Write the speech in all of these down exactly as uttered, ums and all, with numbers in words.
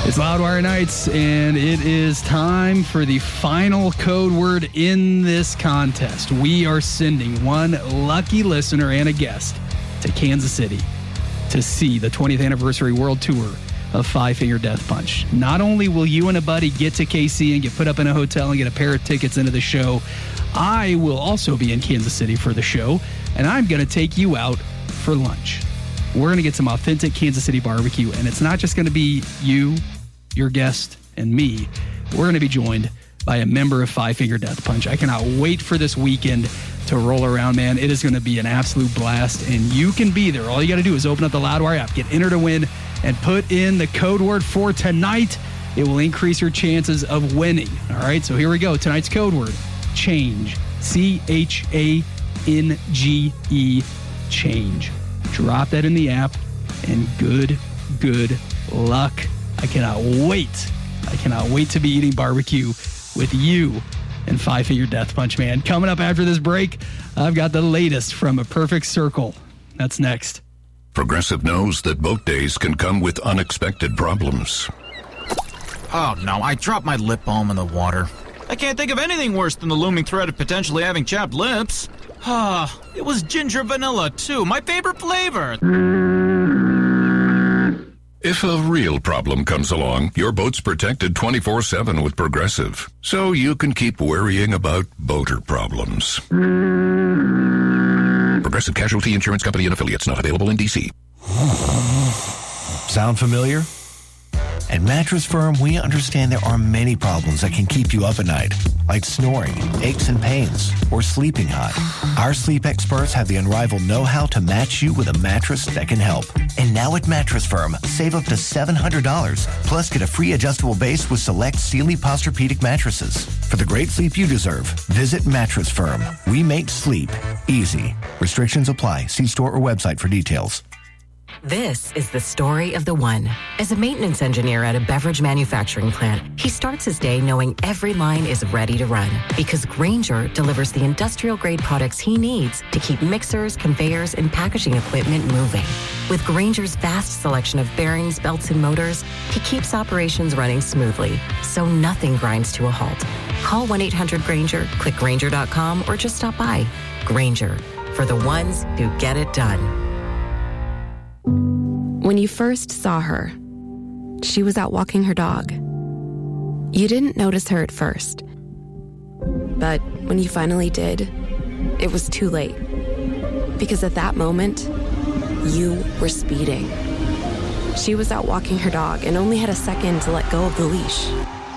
It's Loudwire Nights, and it is time for the final code word in this contest. We are sending one lucky listener and a guest to Kansas City to see the twentieth anniversary world tour of Five Finger Death Punch. Not only will you and a buddy get to K C and get put up in a hotel and get a pair of tickets into the show, I will also be in Kansas City for the show, and I'm going to take you out for lunch. We're going to get some authentic Kansas City barbecue, and it's not just going to be you, your guest, and me. We're going to be joined by a member of Five Finger Death Punch. I cannot wait for this weekend to roll around, man. It is going to be an absolute blast, and you can be there. All you got to do is open up the Loudwire app, get Enter to Win, and put in the code word for tonight. It will increase your chances of winning. All right, so here we go. Tonight's code word, change. C H A N G E, change. Drop that in the app, and good, good luck. I cannot wait. I cannot wait to be eating barbecue with you and Five Finger Death Punch, man. Coming up after this break, I've got the latest from A Perfect Circle. That's next. Progressive knows that boat days can come with unexpected problems. Oh, no, I dropped my lip balm in the water. I can't think of anything worse than the looming threat of potentially having chapped lips. Ah, it was ginger vanilla, too. My favorite flavor. If a real problem comes along, your boat's protected twenty-four seven with Progressive, so you can keep worrying about boater problems. Progressive Casualty Insurance Company and Affiliates, not available in D C. Sound familiar? At Mattress Firm, we understand there are many problems that can keep you up at night, like snoring, aches and pains, or sleeping hot. Our sleep experts have the unrivaled know-how to match you with a mattress that can help. And now at Mattress Firm, save up to seven hundred dollars, plus get a free adjustable base with select Sealy Posturepedic mattresses. For the great sleep you deserve, visit Mattress Firm. We make sleep easy. Restrictions apply. See store or website for details. This is the story of the one. As a maintenance engineer at a beverage manufacturing plant, he starts his day knowing every line is ready to run because Grainger delivers the industrial-grade products he needs to keep mixers, conveyors, and packaging equipment moving. With Grainger's vast selection of bearings, belts, and motors, he keeps operations running smoothly, so nothing grinds to a halt. Call one eight hundred Grainger, click Grainger dot com, or just stop by. Grainger, for the ones who get it done. When you first saw her, she was out walking her dog. You didn't notice her at first. But when you finally did, it was too late. Because at that moment, you were speeding. She was out walking her dog and only had a second to let go of the leash.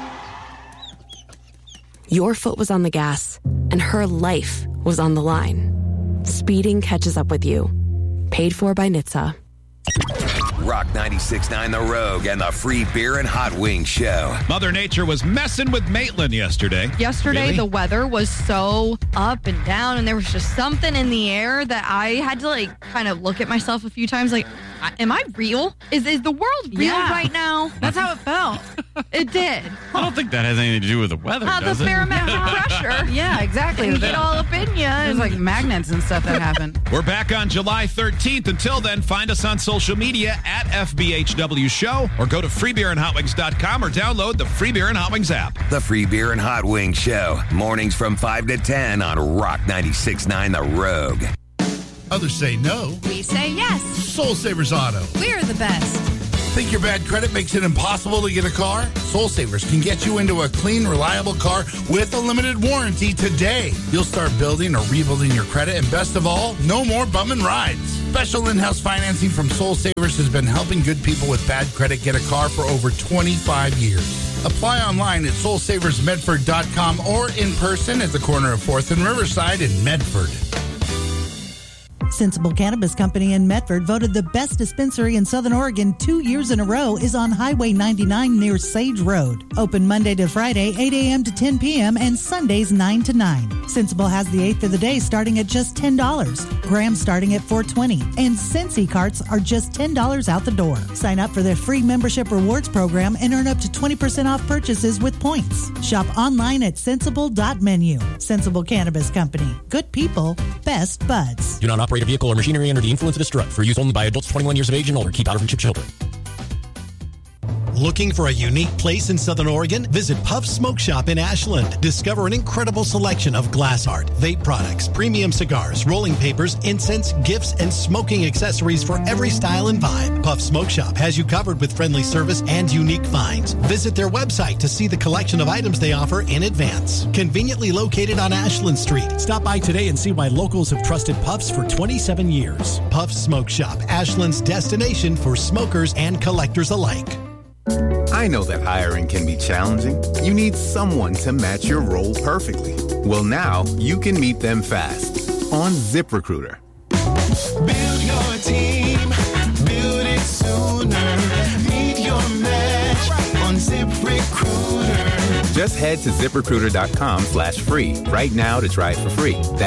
Your foot was on the gas, and her life was on the line. Speeding catches up with you. Paid for by N H T S A. Rock ninety-six point nine The Rogue and the Free Beer and Hot Wings Show. Mother Nature was messing with Maitland yesterday. Yesterday, really? The weather was so up and down, and there was just something in the air that I had to, like, kind of look at myself a few times, like, am I real? Is is the world real yeah. right now? That's how it felt. It did. I don't think that has anything to do with the weather, uh, does the it? barometric pressure. Yeah, exactly. Get all up in you. There's like magnets and stuff that happen. We're back on July thirteenth. Until then, find us on social media at F B H W Show or go to free beer and hot wings dot com or download the Free Beer and Hot Wings app. The Free Beer and Hot Wings Show. Mornings from five to ten on Rock ninety-six point nine The Rogue. Others say no. We say yes. Soul Savers Auto. We're the best. Think your bad credit makes it impossible to get a car? Soul Savers can get you into a clean, reliable car with a limited warranty today. You'll start building or rebuilding your credit, and best of all, no more bumming rides. Special in-house financing from Soul Savers has been helping good people with bad credit get a car for over twenty-five years. Apply online at soul savers medford dot com or in person at the corner of fourth and Riverside in Medford. Sensible Cannabis Company in Medford, voted the best dispensary in Southern Oregon two years in a row, is on Highway ninety-nine near Sage Road. Open Monday to Friday, eight a.m. to ten p.m. and Sundays nine to nine. Sensible has the eighth of the day starting at just ten dollars. Grams starting at four dollars and twenty cents. And Scentsy carts are just ten dollars out the door. Sign up for their free membership rewards program and earn up to twenty percent off purchases with points. Shop online at sensible dot menu. Sensible Cannabis Company. Good people, best buds. Do not operate a vehicle or machinery under the influence of this drug. For use only by adults twenty-one years of age and older. Keep out of reach of children. Looking for a unique place in Southern Oregon? Visit Puff Smoke Shop in Ashland. Discover an incredible selection of glass art, vape products, premium cigars, rolling papers, incense, gifts, and smoking accessories for every style and vibe. Puff Smoke Shop has you covered with friendly service and unique finds. Visit their website to see the collection of items they offer in advance. Conveniently located on Ashland Street. Stop by today and see why locals have trusted Puffs for twenty-seven years. Puff Smoke Shop, Ashland's destination for smokers and collectors alike. I know that hiring can be challenging. You need someone to match your role perfectly. Well, now you can meet them fast on ZipRecruiter. Build your team, build it sooner. Meet your match on ZipRecruiter. Just head to ZipRecruiter.com slash free right now to try it for free. That's